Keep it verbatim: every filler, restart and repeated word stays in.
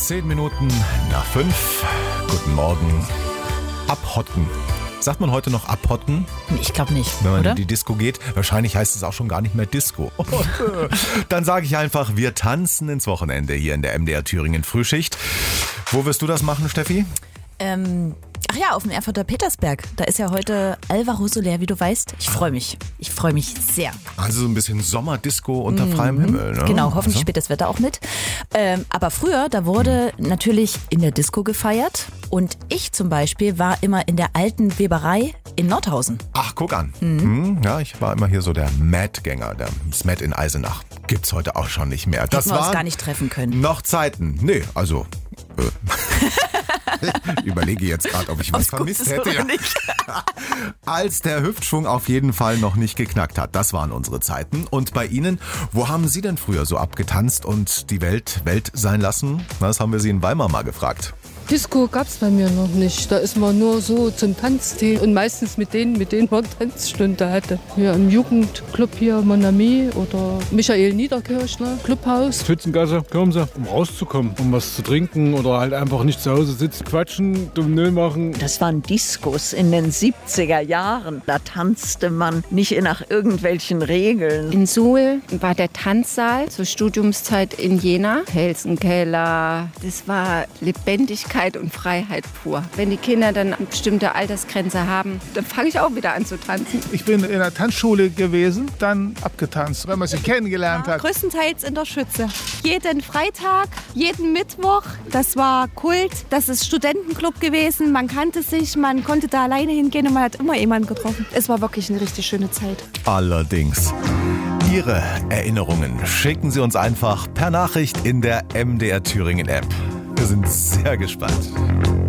Zehn Minuten nach fünf. Guten Morgen. Abhotten. Sagt man heute noch abhotten? Ich glaube nicht, Wenn man oder? in die Disco geht. Wahrscheinlich heißt es auch schon gar nicht mehr Disco. Dann sage ich einfach, wir tanzen ins Wochenende hier in der M D R Thüringen Frühschicht. Wo wirst du das machen, Steffi? Ähm, ach ja, auf dem Erfurter Petersberg. Da ist ja heute Alvaro Soler, wie du weißt. Ich freue mich. Ich freue mich sehr. Also so ein bisschen Sommerdisco unter freiem Himmel. Ne? Genau, hoffentlich also. spielt das Wetter auch mit. Ähm, aber früher, da wurde natürlich in der Disco gefeiert. Und ich zum Beispiel war immer in der alten Weberei in Nordhausen. Ach, guck an. Mhm. Ja, ich war immer hier so der Mad-Gänger, der Smet in Eisenach. Gibt's heute auch schon nicht mehr. Das Hätten wir uns waren gar nicht treffen können. noch Zeiten. Nee, also... Äh. Ich überlege jetzt gerade, ob ich was Ob's gut vermisst ist hätte. oder nicht. Als der Hüftschwung auf jeden Fall noch nicht geknackt hat. Das waren unsere Zeiten. Und bei Ihnen, wo haben Sie denn früher so abgetanzt und die Welt Welt sein lassen? Das haben wir Sie in Weimar mal gefragt. Disco gab's bei mir noch nicht. Da ist man nur so zum Tanztee und meistens mit denen, mit denen man Tanzstunde hatte. Hier im Jugendclub hier Mon Ami oder Michael Niederkirchner, Clubhaus. Schützengasse, kommen Sie, um rauszukommen, um was zu trinken oder halt einfach nicht zu Hause sitzen, quatschen, dumm Nö machen. Das waren Diskos in den siebziger Jahren. Da tanzte man nicht nach irgendwelchen Regeln. In Suhl war der Tanzsaal zur Studiumszeit in Jena. Helsenkeller, das war Lebendigkeit und Freiheit pur. Wenn die Kinder dann eine bestimmte Altersgrenze haben, dann fange ich auch wieder an zu tanzen. Ich bin in der Tanzschule gewesen, dann abgetanzt, wenn man sich kennengelernt hat. Größtenteils in der Schütze. Jeden Freitag, jeden Mittwoch. Das war Kult. Das ist Studentenclub gewesen. Man kannte sich, man konnte da alleine hingehen und man hat immer jemanden getroffen. Es war wirklich eine richtig schöne Zeit. Allerdings. Ihre Erinnerungen schicken Sie uns einfach per Nachricht in der M D R Thüringen App. Wir sind sehr gespannt.